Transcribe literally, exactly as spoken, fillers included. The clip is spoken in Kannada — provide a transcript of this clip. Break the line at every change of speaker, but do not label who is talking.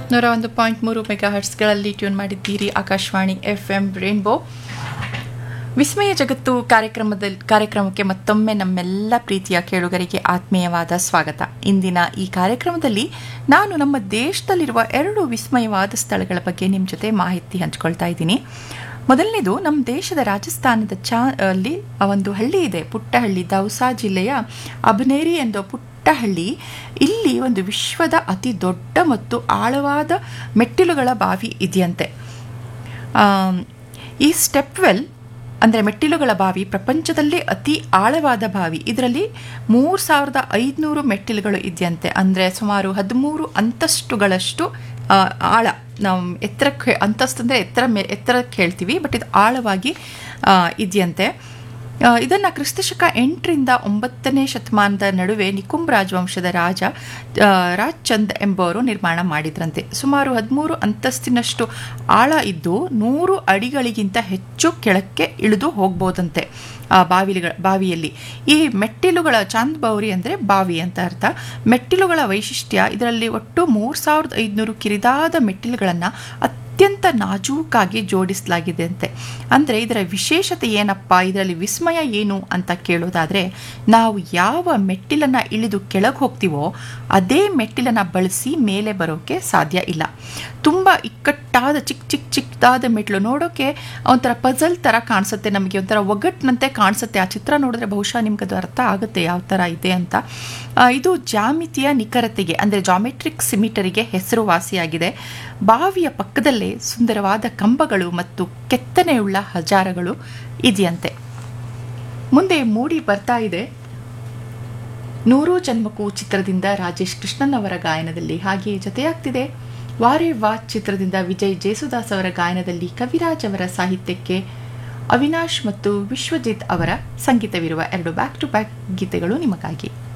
ನೂರ ಒಂದು ಪಾಯಿಂಟ್ ಮೂರು ಮೆಗಾ ಹರ್ಟ್ಸ್ಗಳಲ್ಲಿ ಟ್ಯೂನ್ ಮಾಡಿದ್ದೀರಿ. ಆಕಾಶವಾಣಿ ಎಫ್ ಎಂ ರೇನ್ಬೋ ವಿಸ್ಮಯ ಜಗತ್ತು ಕಾರ್ಯಕ್ರಮದಲ್ಲಿ ಕಾರ್ಯಕ್ರಮಕ್ಕೆ ಮತ್ತೊಮ್ಮೆ ನಮ್ಮೆಲ್ಲ ಪ್ರೀತಿಯ ಕೇಳುಗರಿಗೆ ಆತ್ಮೀಯವಾದ ಸ್ವಾಗತ. ಇಂದಿನ ಈ ಕಾರ್ಯಕ್ರಮದಲ್ಲಿ ನಾನು ನಮ್ಮ ದೇಶದಲ್ಲಿರುವ ಎರಡು ವಿಸ್ಮಯವಾದ ಸ್ಥಳಗಳ ಬಗ್ಗೆ ನಿಮ್ಮ ಜೊತೆ ಮಾಹಿತಿ ಹಂಚ್ಕೊಳ್ತಾ ಇದ್ದೀನಿ. ಮೊದಲನೇದು, ನಮ್ಮ ದೇಶದ ರಾಜಸ್ಥಾನದ ಚಾ ಅಲ್ಲಿ ಒಂದು ಹಳ್ಳಿ ಇದೆ, ಪುಟ್ಟ ಹಳ್ಳಿ, ದೌಸಾ ಜಿಲ್ಲೆಯ ಅಬ್ನೇರಿ ಎಂಬ ಪುಟ್ಟ ಹಳ್ಳಿ. ಇಲ್ಲಿ ಒಂದು ವಿಶ್ವದ ಅತಿ ದೊಡ್ಡ ಮತ್ತು ಆಳವಾದ ಮೆಟ್ಟಿಲುಗಳ ಬಾವಿ ಇದೆಯಂತೆ. ಈ ಸ್ಟೆಪ್ವೆಲ್ ಅಂದರೆ ಮೆಟ್ಟಿಲುಗಳ ಬಾವಿ ಪ್ರಪಂಚದಲ್ಲೇ ಅತಿ ಆಳವಾದ ಬಾವಿ. ಇದರಲ್ಲಿ ಮೂರು ಸಾವಿರದ ಐದುನೂರು ಮೆಟ್ಟಿಲುಗಳು ಇದೆಯಂತೆ. ಅಂದರೆ ಸುಮಾರು ಹದಿಮೂರು ಅಂತಸ್ತುಗಳಷ್ಟು ಆಳ. ನಾವು ಎತ್ತರಕ್ಕೆ, ಅಂತಸ್ತು ಅಂದರೆ ಎತ್ತರ ಮೇ ಎತ್ತರಕ್ಕೆ ಹೇಳ್ತೀವಿ, ಬಟ್ ಇದು ಆಳವಾಗಿ ಇದೆಯಂತೆ. ಇದನ್ನು ಕ್ರಿಸ್ತಶಕ ಎಂಟರಿಂದ ಒಂಬತ್ತನೇ ಶತಮಾನದ ನಡುವೆ ನಿಕುಂಬ್ ರಾಜವಂಶದ ರಾಜ ರಾಜ್ ಚಂದ್ ಎಂಬುವರು ನಿರ್ಮಾಣ ಮಾಡಿದ್ರಂತೆ. ಸುಮಾರು ಹದಿಮೂರು ಅಂತಸ್ತಿನಷ್ಟು ಆಳ ಇದ್ದು ನೂರು ಅಡಿಗಳಿಗಿಂತ ಹೆಚ್ಚು ಕೆಳಕ್ಕೆ ಇಳಿದು ಹೋಗ್ಬೋದಂತೆ ಆ ಬಾವಿಗಳ ಬಾವಿಯಲ್ಲಿ. ಈ ಮೆಟ್ಟಿಲುಗಳ ಚಾಂದ್ ಬೌರಿ ಅಂದರೆ ಬಾವಿ ಅಂತ ಅರ್ಥ. ಮೆಟ್ಟಿಲುಗಳ ವೈಶಿಷ್ಟ್ಯ, ಇದರಲ್ಲಿ ಒಟ್ಟು ಮೂರು ಸಾವಿರದ ಐದುನೂರು ಕಿರಿದಾದ ಮೆಟ್ಟಿಲುಗಳನ್ನು ಅತ್ಯಂತ ನಾಜೂಕಾಗಿ ಜೋಡಿಸಲಾಗಿದೆ ಅಂತೆ. ಅಂದರೆ ಇದರ ವಿಶೇಷತೆ ಏನಪ್ಪ, ಇದರಲ್ಲಿ ವಿಸ್ಮಯ ಏನು ಅಂತ ಕೇಳೋದಾದರೆ, ನಾವು ಯಾವ ಮೆಟ್ಟಿಲನ್ನು ಇಳಿದು ಕೆಳಗೆ ಹೋಗ್ತೀವೋ ಅದೇ ಮೆಟ್ಟಿಲನ್ನು ಬಳಸಿ ಮೇಲೆ ಬರೋಕ್ಕೆ ಸಾಧ್ಯ ಇಲ್ಲ. ತುಂಬ ಇಕ್ಕಟ್ಟಾದ ಚಿಕ್ಕ ಚಿಕ್ಕ ಚಿಕ್ಕದಾದ ಮೆಟ್ಟಿಲು, ನೋಡೋಕ್ಕೆ ಒಂಥರ ಪಜಲ್ ಥರ ಕಾಣಿಸುತ್ತೆ, ನಮಗೆ ಒಂಥರ ಒಗ್ಗಟ್ಟಿನಂತೆ ಕಾಣಿಸುತ್ತೆ. ಆ ಚಿತ್ರ ನೋಡಿದ್ರೆ ಬಹುಶಃ ನಿಮ್ಗೆ ಅದು ಅರ್ಥ ಆಗುತ್ತೆ ಯಾವ ಥರ ಇದೆ ಅಂತ. ಇದು ಜಾಮಿತಿಯ ನಿಖರತೆಗೆ ಅಂದರೆ ಜಾಮೆಟ್ರಿಕ್ ಸಿಮಿಟರಿಗೆ ಹೆಸರುವಾಸಿಯಾಗಿದೆ. ಬಾವಿಯ ಪಕ್ಕದಲ್ಲೇ ಸುಂದರವಾದ ಕಂಬಗಳು ಮತ್ತು ಕೆತ್ತನೆಯುಳ್ಳ ಹಜಾರಗಳು ಇದೆಯಂತೆ. ಮುಂದೆ ಮೂಡಿ ಬರ್ತಾ ಇದೆ ನೂರು ಜನ್ಮಕ್ಕೂ ಚಿತ್ರದಿಂದ ರಾಜೇಶ್ ಕೃಷ್ಣನ್ ಅವರ ಗಾಯನದಲ್ಲಿ. ಹಾಗೆಯೇ ಜೊತೆಯಾಗ್ತಿದೆ ವಾರೇ ವಾ ಚಿತ್ರದಿಂದ ವಿಜಯ್ ಜೇಸುದಾಸ್ ಅವರ ಗಾಯನದಲ್ಲಿ ಕವಿರಾಜ್ ಅವರ ಸಾಹಿತ್ಯಕ್ಕೆ ಅವಿನಾಶ್ ಮತ್ತು ವಿಶ್ವಜಿತ್ ಅವರ ಸಂಗೀತವಿರುವ ಎರಡು ಬ್ಯಾಕ್ ಟು ಬ್ಯಾಕ್ ಗೀತೆಗಳು ನಿಮಗಾಗಿ.